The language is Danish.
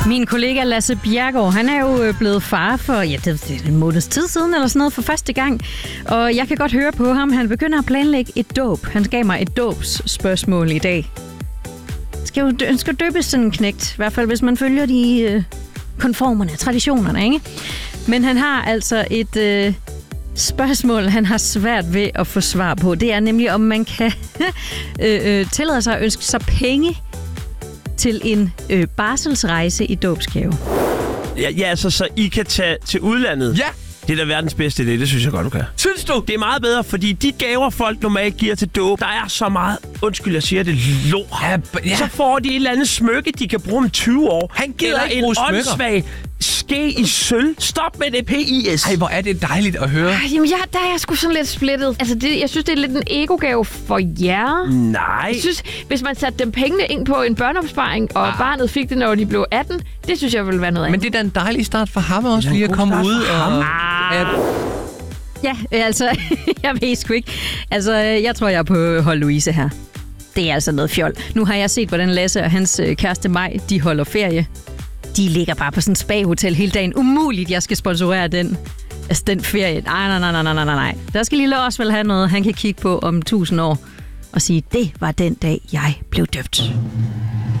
Min kollega Lasse Bjerregaard, han er jo blevet far for, det er en måneds tid siden eller sådan noget for første gang. Og jeg kan godt høre på ham, han begynder at planlægge et dåb. Han gav mig et dåbsspørgsmål i dag. Skal døbes sådan en knægt, i hvert fald hvis man følger de konformerne, traditionerne, ikke? Men han har altså et spørgsmål, han har svært ved at få svar på. Det er nemlig, om man kan tillade sig at ønske sig penge til en barselsrejse i dåbsgave. Ja, altså, så I kan tage til udlandet? Ja! Det er da verdens bedste idé, det synes jeg godt, du kan. Synes du? Det er meget bedre, fordi de gaver, folk normalt giver til dåb, der er så meget, undskyld, jeg siger det, lort. Ja. Så får de et eller andet smykke, de kan bruge om 20 år. Han gider ikke bruge smykker. Eller en åndssvag ske i sølv. Stop med det, PIS. Ej, hvor er det dejligt at høre. Jamen, der er jeg sgu sådan lidt splittet. Altså, jeg synes, det er lidt en egogave for jer. Nej. Jeg synes, hvis man satte dem pengene ind på en børneopsparing, og barnet fik det, når de blev 18, det synes jeg ville være noget andet. Men det er da en dejlig start for ham også, lige at komme ud og... Ja, altså, jeg ved sgu ikke. Altså, jeg tror, jeg er på hold Louise her. Det er altså noget fjol. Nu har jeg set, hvordan Lasse og hans kæreste Maj, de holder ferie. De ligger bare på sådan et spa-hotel hele dagen. Umuligt, jeg skal sponsorere den ferie. Nej. Der skal lille også vel have noget, han kan kigge på om 1000 år og sige, det var den dag, jeg blev døbt.